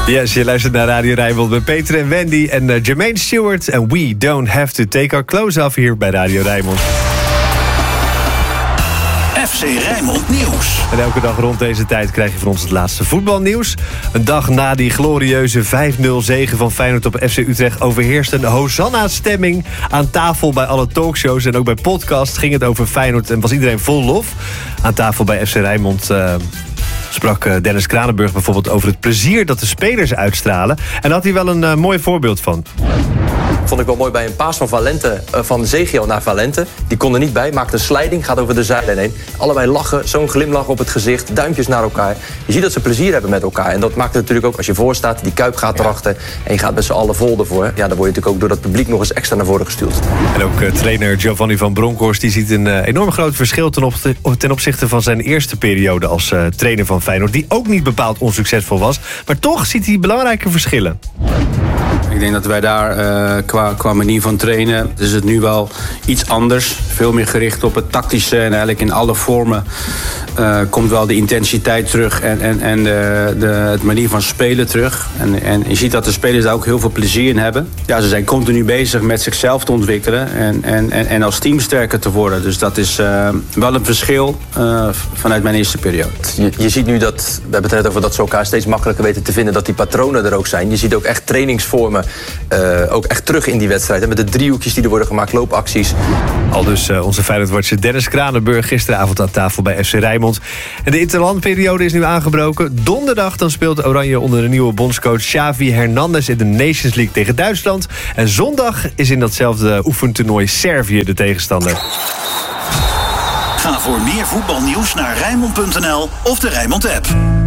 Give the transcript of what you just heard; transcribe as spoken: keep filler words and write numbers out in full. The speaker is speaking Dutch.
Yes, je luistert naar Radio Rijnmond met Peter en Wendy en uh, Jermaine Stewart. En we don't have to take our clothes off hier bij Radio Rijnmond. F C Rijnmond Nieuws. En elke dag rond deze tijd krijg je van ons het laatste voetbalnieuws. Een dag na die glorieuze vijf nul zege van Feyenoord op F C Utrecht overheerst een Hosanna-stemming aan tafel bij alle talkshows. En ook bij podcasts ging het over Feyenoord en was iedereen vol lof. Aan tafel bij F C Rijnmond uh, sprak Dennis Kranenburg bijvoorbeeld over het plezier dat de spelers uitstralen. En daar had hij wel een uh, mooi voorbeeld van. Vond ik wel mooi bij een paas van Valente, uh, van Zegio naar Valente. Die kon er niet bij, maakt een sliding, gaat over de zijlijn heen. Allebei lachen, zo'n glimlach op het gezicht, duimpjes naar elkaar. Je ziet dat ze plezier hebben met elkaar. En dat maakt het natuurlijk ook als je voor staat, die kuip gaat erachter en je gaat met z'n allen vol ervoor. Ja, dan word je natuurlijk ook door dat publiek nog eens extra naar voren gestuurd. En ook uh, trainer Giovanni van Bronckhorst die ziet een uh, enorm groot verschil ten, op te, ten opzichte van zijn eerste periode als uh, trainer van Feyenoord. Die ook niet bepaald onsuccesvol was, maar toch ziet hij belangrijke verschillen. Ik denk dat wij daar uh, qua, qua manier van trainen, is het nu wel iets anders. Veel meer gericht op het tactische en eigenlijk in alle vormen uh, komt wel de intensiteit terug en, en, en de, de, het manier van spelen terug. En, en je ziet dat de spelers daar ook heel veel plezier in hebben. Ja, ze zijn continu bezig met zichzelf te ontwikkelen en, en, en, en als team sterker te worden. Dus dat is uh, wel een verschil uh, vanuit mijn eerste periode. Je, je ziet nu dat, we hebben het net over dat ze elkaar steeds makkelijker weten te vinden, dat die patronen er ook zijn. Je ziet ook echt trainingsvormen Uh, ook echt terug in die wedstrijd. En met de driehoekjes die er worden gemaakt, loopacties. Al dus uh, onze Feyenoord-watcher Dennis Kranenburg gisteravond aan tafel bij F C Rijnmond. En de interlandperiode is nu aangebroken. Donderdag dan speelt Oranje onder de nieuwe bondscoach Xavi Hernandez in de Nations League tegen Duitsland. En zondag is in datzelfde oefentoernooi Servië de tegenstander. Ga voor meer voetbalnieuws naar Rijnmond punt n l of de Rijnmond app.